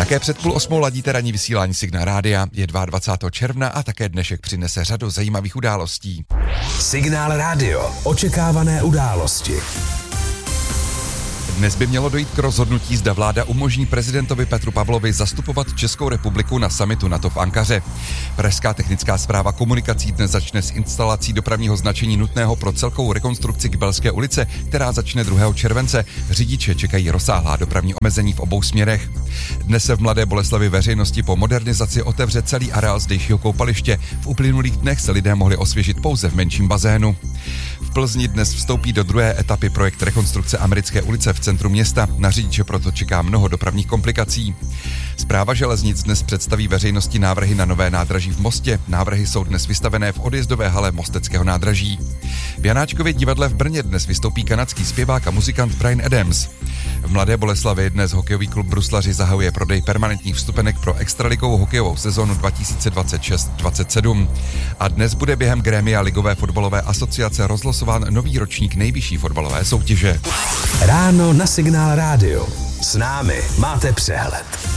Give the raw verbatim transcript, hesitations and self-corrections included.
Také před půl osmou ladíte ranní vysílání Signál Rádia. Je dvacátého druhého června a také dnešek přinese řadu zajímavých událostí. Signál Rádio. Očekávané události. Dnes by mělo dojít k rozhodnutí, zda vláda umožní prezidentovi Petru Pavlovi zastupovat Českou republiku na summitu NATO v Ankaře. Pražská technická správa komunikací dnes začne s instalací dopravního značení nutného pro celkovou rekonstrukci Kbelské ulice, která začne druhého července. Řidiče čekají rozsáhlá dopravní omezení v obou směrech. Dnes se v Mladé Boleslavi veřejnosti po modernizaci otevře celý areál zdejšího koupaliště. V uplynulých dnech se lidé mohli osvěžit pouze v menším bazénu. V Plzni dnes vstoupí do druhé etapy projekt rekonstrukce Americké ulice v centru města. Na řidiče proto čeká mnoho dopravních komplikací. Správa železnic dnes představí veřejnosti návrhy na nové nádraží v Mostě. Návrhy jsou dnes vystavené v odjezdové hale Mosteckého nádraží. V Janáčkově divadle v Brně dnes vystoupí kanadský zpěvák a muzikant Bryan Adams. V Mladé Boleslavi dnes hokejový klub Bruslaři zahajuje prodej permanentních vstupenek pro extraligovou hokejovou sezonu dva tisíce dvacet šest dvacet sedm. A dnes bude během grémia Ligové fotbalové asociace rozlosován nový ročník nejvyšší fotbalové soutěže. Ráno na Signál Rádio. S námi máte přehled.